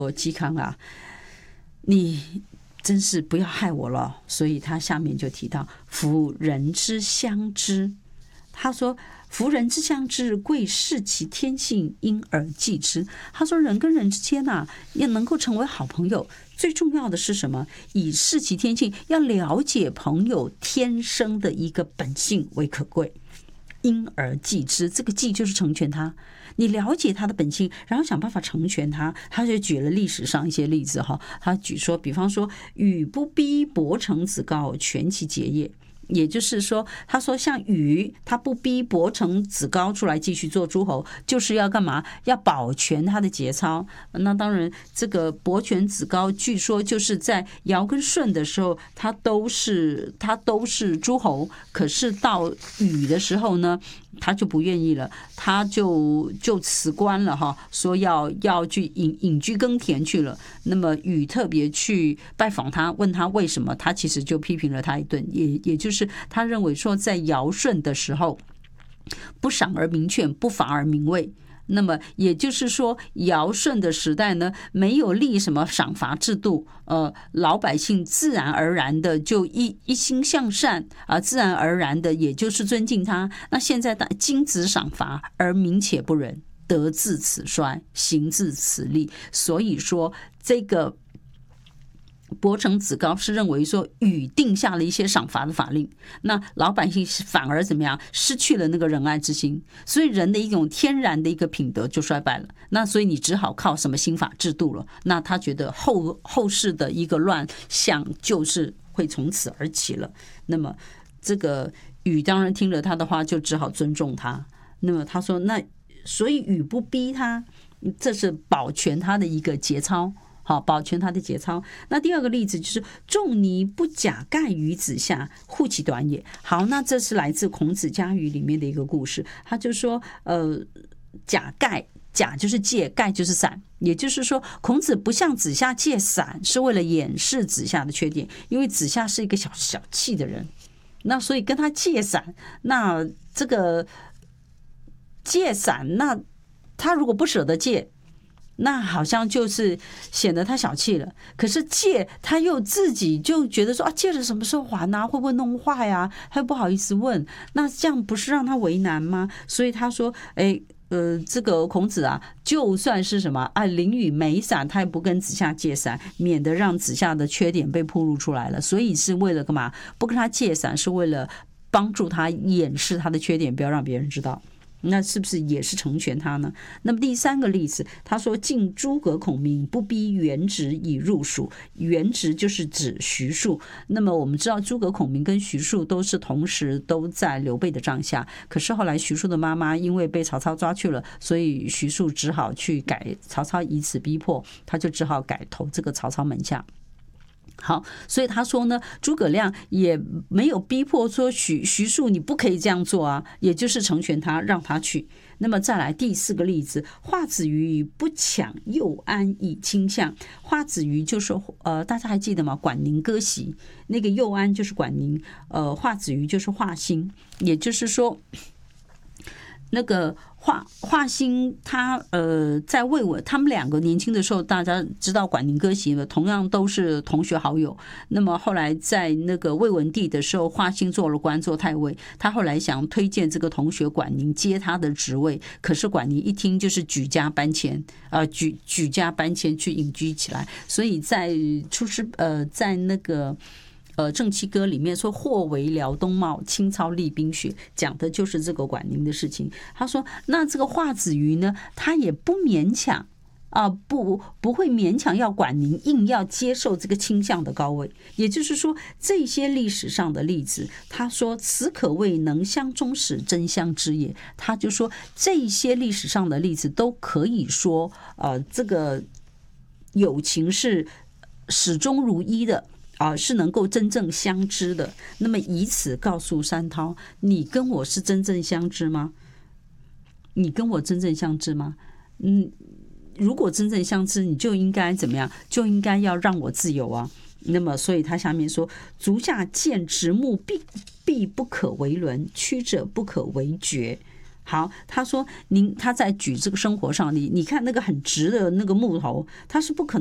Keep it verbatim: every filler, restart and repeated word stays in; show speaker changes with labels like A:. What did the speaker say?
A: 我嵇康啊，你真是不要害我了。所以他下面就提到夫人之相知，他说夫人之相知，贵视其天性，因而继之。他说人跟人之间啊，也能够成为好朋友，最重要的是什么？以视其天性，要了解朋友天生的一个本性为可贵，因而继之。这个继就是成全他，你了解他的本性，然后想办法成全他。他就举了历史上一些例子哈，他举说，比方说禹不逼伯承子高，全其节业。也就是说，他说像禹，他不逼伯承子高出来继续做诸侯，就是要干嘛？要保全他的节操。那当然，这个伯权子高，据说就是在尧跟舜的时候，他都是他都是诸侯，可是到禹的时候呢，他就不愿意了，他就就辞官了哈，说要要去隐隐居耕田去了。那么禹特别去拜访他，问他为什么，他其实就批评了他一顿，也也就是他认为说，在尧舜的时候，不赏而民劝，不罚而民畏。那么也就是说，尧舜的时代呢，没有立什么赏罚制度，呃，老百姓自然而然的就一一心向善啊，自然而然的也就是尊敬他。那现在君子赏罚，而民且不仁，德自此衰，行自此立。所以说，这个伯承子高是认为说禹定下了一些赏罚的法令，那老百姓反而怎么样，失去了那个仁爱之心，所以人的一种天然的一个品德就衰败了。那所以你只好靠什么新法制度了。那他觉得后后世的一个乱象就是会从此而起了。那么这个禹当然听了他的话，就只好尊重他。那么他说，那所以禹不逼他，这是保全他的一个节操。好，保全他的节操。那第二个例子就是仲尼不假盖于子夏，护其短也。好，那这是来自孔子家语里面的一个故事。他就说，呃，假盖，假就是借，盖就是伞。也就是说，孔子不向子夏借伞，是为了掩饰子夏的缺点，因为子夏是一个小小气的人，那所以跟他借伞，那这个借伞，那他如果不舍得借，那好像就是显得他小气了。可是借他又自己就觉得说啊，借了什么时候还啊？会不会弄坏啊？他又不好意思问，那这样不是让他为难吗？所以他说，哎，呃，这个孔子啊，就算是什么啊，淋雨没伞，他也不跟子夏借伞，免得让子夏的缺点被暴露出来了。所以是为了干嘛？不跟他借伞，是为了帮助他掩饰他的缺点，不要让别人知道。那是不是也是成全他呢？那么第三个例子，他说晋诸葛孔明，不逼元直以入蜀。元直就是指徐庶。那么我们知道诸葛孔明跟徐庶都是同时都在刘备的帐下，可是后来徐庶的妈妈因为被曹操抓去了，所以徐庶只好去改，曹操以此逼迫，他就只好改投这个曹操门下。好，所以他说呢，诸葛亮也没有逼迫说徐徐庶你不可以这样做啊，也就是成全他，让他去。那么再来第四个例子，华子瑜不抢右安以倾向。华子瑜就是呃，大家还记得吗？管宁割席，那个右安就是管宁，呃，华子瑜就是华歆，也就是说。那个华华歆他呃在魏文，他们两个年轻的时候，大家知道管宁割席了，同样都是同学好友。那么后来在那个魏文帝的时候，华歆做了官，做太尉。他后来想推荐这个同学管宁接他的职位，可是管宁一听就是举家搬迁，呃举举家搬迁去隐居起来。所以在出师呃在那个。呃，正气歌里面说，或为辽东茂，清操厉冰雪，讲的就是这个管宁的事情。他说，那这个华子瑜呢，他也不勉强啊、呃，不不会勉强要管宁硬要接受这个倾向的高位。也就是说，这些历史上的例子，他说此可谓能相终始，真相知也。他就说这些历史上的例子都可以说，呃，这个友情是始终如一的。啊，是能够真正相知的。那么以此告诉山涛，你跟我是真正相知吗？你跟我真正相知吗？嗯，如果真正相知，你就应该怎么样？就应该要让我自由啊。那么，所以他下面说：足下见直木，必必不可为伦；曲者不可为绝。 好，他说您他在举这个生活上，你你看那个很直的那个木头，他是不可能。